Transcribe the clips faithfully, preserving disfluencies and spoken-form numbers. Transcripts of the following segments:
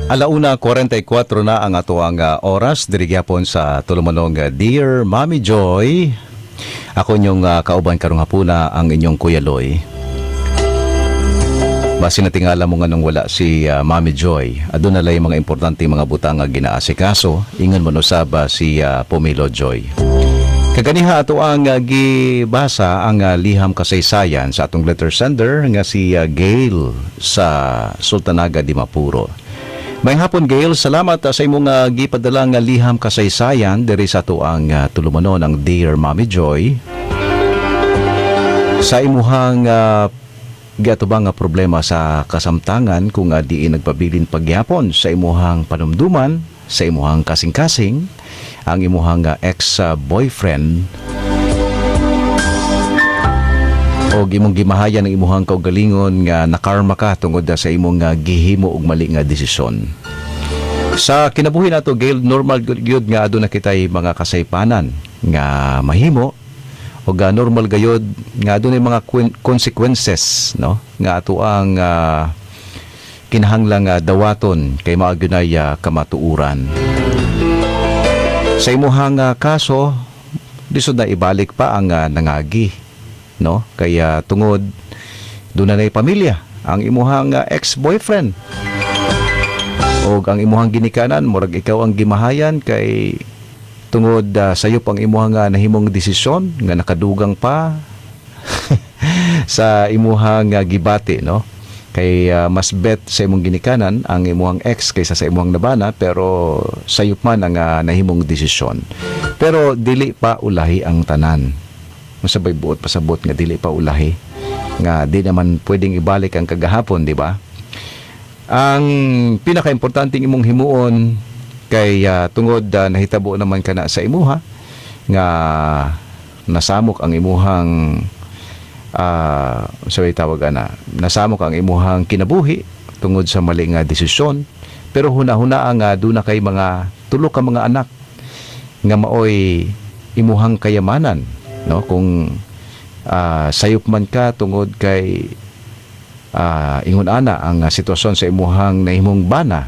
Alauna, forty-four na ang ato ang uh, oras. Dirigyapon sa tulumanong uh, Dear Mommy Joy. Ako inyong uh, kauban karong hapuna ang inyong Kuya Loy. Basi natingala mo nga nung wala si uh, Mommy Joy. Adun nalay mga importante mga butang nga ginaasikaso. Ingon mo no saba si uh, Pomelo Joy. Kaganiha ato ang uh, gibasa ang uh, liham kasaysayan sa atong letter sender nga si uh, Gail sa Sultanaga di Mapuro. May hapon Gail, salamat uh, sa imong uh, gipadalang uh, liham kasaysayan diri sa ato ang uh, tulumanon ang Dear Mommy Joy. Sa imuhang uh, giatubang nga problema sa kasamtangan kung uh, diin nagpabilin pagyapon sa imuhang panumduman, sa imuhang kasing-kasing, ang imuhang uh, ex-boyfriend o imong gimahayan ng imuhang kaugalingon nga nakarma ka tungod sa imong nga gihimo og mali nga desisyon. Sa kinabuhi nato Gail, normal gyud nga aduna kitay mga kasaypanan nga mahimo o ga normal gayud nga adunay mga consequences no nga ato ang uh, kinahanglang uh, dawaton kay mao gyud ay uh, kamatuuran. Sa imuhang uh, kaso lisod na ibalik pa ang uh, nangagi no kaya tungod doon na nay pamilya ang imuhang uh, ex-boyfriend o ang imuhang ginikanan murag ikaw ang gimahayan kay tungod uh, sayop ang imuhang uh, nahimong desisyon nga nakadugang pa sa imuhang uh, gibati no kay uh, mas bet sa imong ginikanan ang imuhang ex kaysa sa imuhang nabana pero sayop man ang uh, nahimong desisyon pero dili pa ulahi ang tanan. Masabay buot pasabot nga dili pa ulahi nga di naman pwedeng ibalik ang kagahapon, di ba? Ang pinakaimportanteng imong himuon kay uh, tungod uh, nahitabo naman kana sa imuha nga nasamok ang imuhang uh, sabi tawag ana nasamok ang imuhang kinabuhi tungod sa mali nga desisyon pero hunahuna nga uh, duna kay mga tulo ka mga anak nga maoy imuhang kayamanan no kung uh, sayop man ka tungod kay uh, ingon ana ang uh, sitwasyon sa imuhang nahimong bana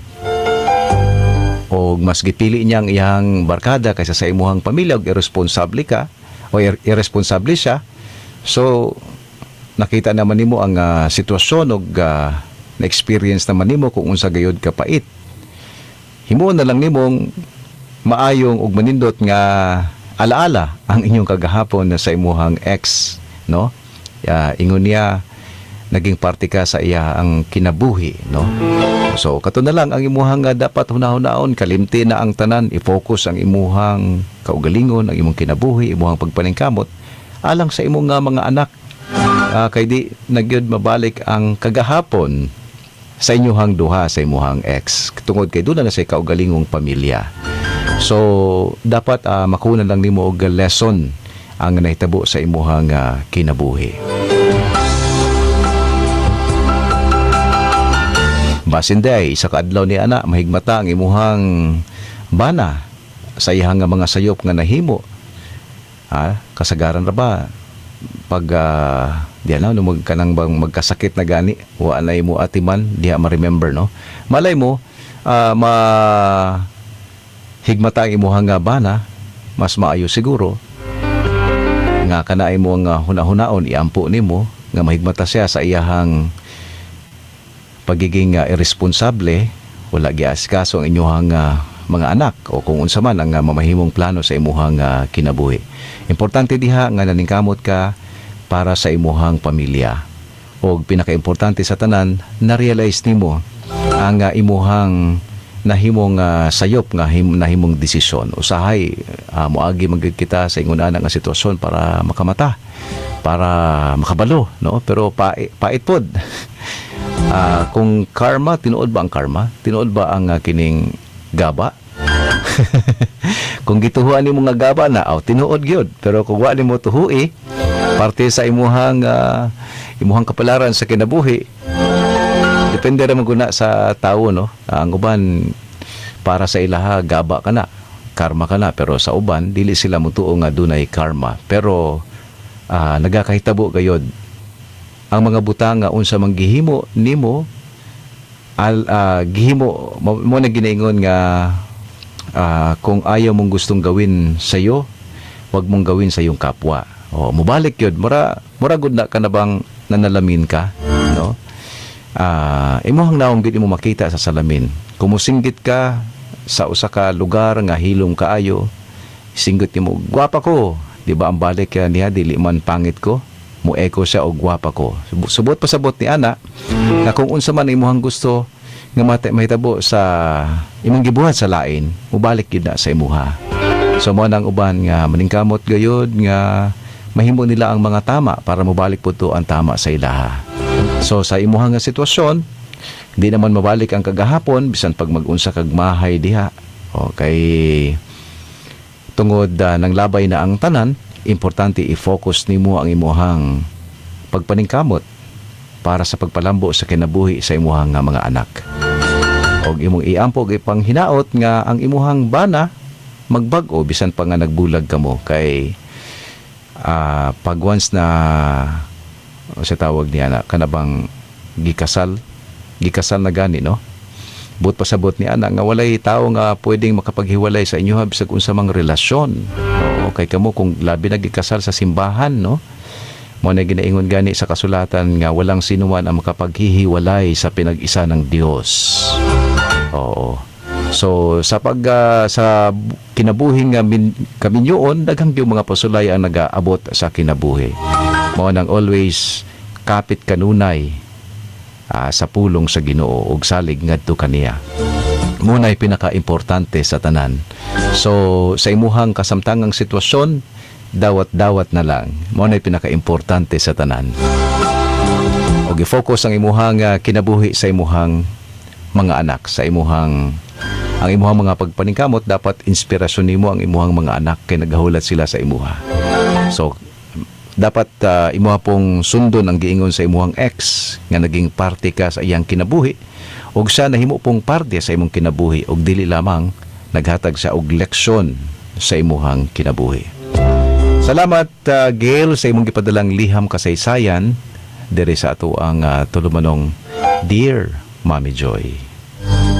o mas gipili niyang iyang barkada kaysa sa imuhang pamilya ug irresponsable ka o ir- irresponsable siya so nakita naman nimo ang uh, sitwasyon ug uh, na-experience naman nimo kung unsa gayud ka pait himuon na lang nimong maayong ug manindot nga alaala ang inyong kagahapon na sa imuhang ex no uh, ingon niya naging parte ka sa iya ang kinabuhi no so kato na lang ang imuhang uh, dapat hunahon-naon kalimti na ang tanan i-focus ang imuhang kaugalingon ang imong kinabuhi imuhang pagpaningkamot alang sa imong uh, mga anak uh, kay di nagyud mabalik ang kagahapon sa inyong duha sa imuhang ex tungod kay duna na sa kaugalingong pamilya. So dapat uh, makuna lang nimo og lesson ang nahitabo sa imuhang uh, kinabuhi. Basin day sa kaadlaw ni ana mahigmata ang imuhang bana sa iyang mga sayop nga nahimo. Ha, kasagaran ra ba pag uh, diyan na no magkanang bang magkasakit na gani wa na imo atiman diha ma-remember no. Malay mo uh, ma higmata ang imuhang bana mas maayo siguro nga kana imo nga hunahunahon iampo nimo nga mahigmata siya sa iyahang pagiging uh, irresponsable wala giasikaso ang inyong uh, mga anak o kung unsa man ang uh, mamahimong plano sa imuhang uh, kinabuhi. Importante diha nga naningkamot ka para sa imuhang pamilya o pinakaimportante sa tanan na-realize nimo ang uh, imuhang nahimong uh, sayop nga him, nahimong desisyon usahay uh, moagi magid kita sa ingon ana nga sitwasyon para makamata para makabalo no pero pait, pait pod uh, kung karma tinuod ba ang karma tinuod ba ang uh, kining gaba kung gituhuan nimo nga gaba na aw tinuod gyud pero kung wa nimo tuhui parte sa imuhang uh, imuhang kapalaran sa kinabuhi depende ra maguna sa tawo no ang uban para sa ilaha gaba kana karma kana pero sa uban dili sila mutuo nga dunay karma pero uh, nagakahitabo gayod ang mga butang nga unsa manggihimo nimo al ah, gihimo mo, mo na ginaingon nga ah, kung ayaw mong gustong gawin sa iyo, wag mong gawin sa iyong kapwa. O mubalik yun, mura mura gud na ka na bang nanalamin ka, no? Ah, imuhang naong gid mo makita sa salamin. Kumusinggit ka sa usa ka lugar nga hilom kaayo, singgot nimo, gwapa ko. Di ba ang balik uh, niya, dili man pangit ko, mueko siya og gwapa ko. Subot, subot pa sabot ni ana na kung unsa man imuhang gusto nga mata mahitabo sa imong gibuhat sa lain, mubalik gyud na sa imuha. So mo nang uban nga maningkamot gayud nga mahimo nila ang mga tama para mubalik po to ang tama sa ilaha. So sa imuha nga sitwasyon, di naman mabalik ang kagahapon bisan pag mag-unsa kag mahay diha. Okay. Tungod uh, ng labay na ang tanan, importante i-focus nimo ang imuhang pagpaningkamot para sa pagpalambo sa kinabuhi sa imuhang nga mga anak. Og imong iampog ipang hinaot nga ang imuhang bana magbag-o bisan pa nga nagbulag kamo kay uh, pag once na o sa tawag niya na kanabang gikasal, gikasal na gani, no? But pasabot ni ana nga walay tao nga pwedeng makapaghiwalay sa inyo bisag unsa mang relasyon. O kay kamo kung labi na gikasal sa simbahan, no? Mo na ginaingon gani sa kasulatan nga walang sinuman ang makapaghihiwalay sa pinag-isa ng Dios. Oo. So sa pag uh, sa kinabuhi nga min, kaminyoon daghang gyud mga pasulay ang nagaabot sa kinabuhi. Mo nang always kapit kanunay Uh, sa pulong sa Ginoo ug salig ngadto kaniya. Munay pinaka-importante sa tanan. So sa imuhang kasamtangang sitwasyon, dawat-dawat na lang. Munay pinaka-importante sa tanan. Og i-focus ang imuhang uh, kinabuhi sa imuhang mga anak, sa imuhang ang imuhang mga pagpaningkamot dapat inspirasyon nimo ang imuhang mga anak kay nagahulat sila sa imuha. So dapat uh, imuha pong sundon ang giingon sa imuhang ex nga naging parte ka sa iyang kinabuhi ug siya nahimo pong parte sa imong kinabuhi ug dili lamang naghatag sa og leksyon sa imuhang kinabuhi. Salamat uh, Gail sa imong gipadalang liham kasaysayan diri sa ato ang uh, tulumanong Dear Mommy Joy.